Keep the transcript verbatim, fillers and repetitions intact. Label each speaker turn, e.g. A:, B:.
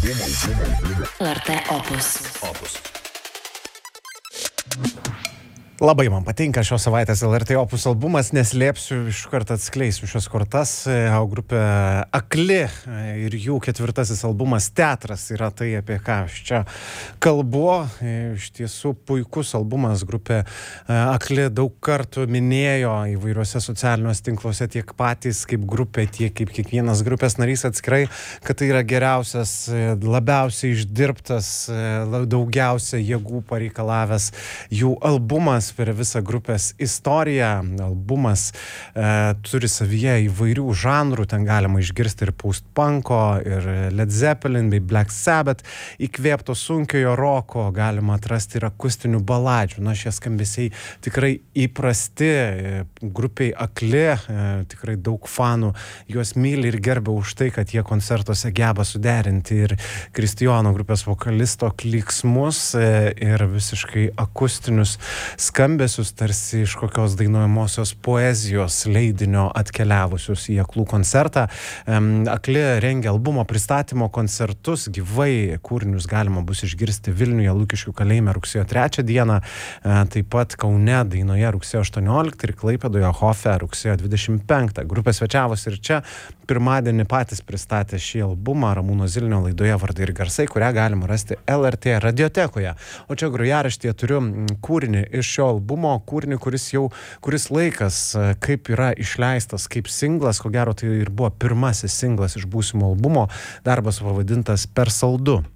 A: L R T Opus.
B: Opus.
C: Labai man patinka šios savaitės L R T Opus albumas, neslėpsiu, iš karto atskleisiu šios kortas. Grupė Akli ir jų ketvirtasis albumas Teatras yra tai, apie ką aš čia kalbu. Iš tiesų puikus albumas. Grupė Akli daug kartų minėjo įvairiuose socialiniuose tinkluose tiek patys kaip grupė, tiek kaip kiekvienas grupės narys atskirai, kad tai yra geriausias, labiausiai išdirbtas, daugiausia jėgų pareikalavęs jų albumas per visą grupės istoriją. Albumas e, turi savyje įvairių žanrų, ten galima išgirsti ir post-punko, ir Led Zeppelin bei Black Sabbath, įkvėpto sunkiojo roko, galima atrasti ir akustinių baladžių. Na, šie skambesiai tikrai įprasti, grupiai Akli, e, tikrai daug fanų juos myli ir gerbia už tai, kad jie koncertuose geba suderinti ir Kristijono grupės vokalisto klyksmus e, ir visiškai akustinius skambesius, tarsi iš kokios dainuojamosios poezijos leidinio atkeliavusius į Aklų koncertą. Akli rengia albumo pristatymo koncertus, gyvai kūrinius galima bus išgirsti Vilniuje Lukiškių kalėjime rugsėjo trečią dieną, taip pat Kaune Dainoje rugsėjo aštuonioliktą ir Klaipėdoje Hofe rugsėjo dvidešimt penktą. Grupė svečiavosi ir čia pirmadienį patys pristatė šį albumą Ramūno Zilnio laidoje Vardai ir garsai, kurią galima rasti L R T radiotekoje. O čia grojaraštyje turiu kūrinį iš šio albumo, kūrinį, kuris jau kuris laikas kaip yra išleistas kaip singlas, ko gero tai ir buvo pirmasis singlas iš būsimo albumo, darbas pavadintas Per saldu.